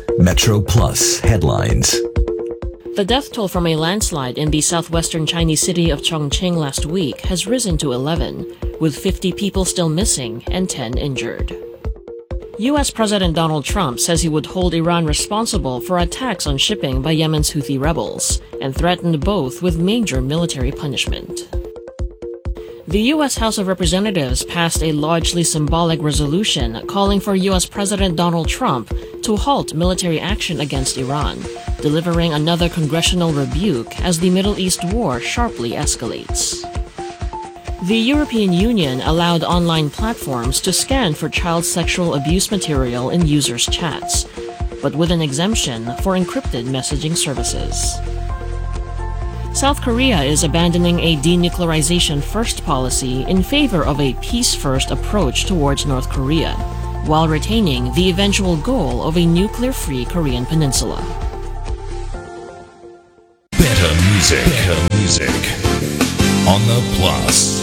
Metro Plus headlines. The death toll from a landslide in the southwestern Chinese city of Chongqing last week has risen to 11, with 50 people still missing and 10 injured. U.S. President Donald Trump says he would hold Iran responsible for attacks on shipping by Yemen's Houthi rebels and threatened both with major military punishment. The U.S. House of Representatives passed a largely symbolic resolution calling for U.S. President Donald Trump to halt military action against Iran, delivering another congressional rebuke as the Middle East war sharply escalates. The European Union allowed online platforms to scan for child sexual abuse material in users' chats, but with an exemption for encrypted messaging services. South Korea is abandoning a denuclearization-first policy in favor of a peace-first approach towards North Korea, while retaining the eventual goal of a nuclear-free Korean peninsula. Better music on the Plus.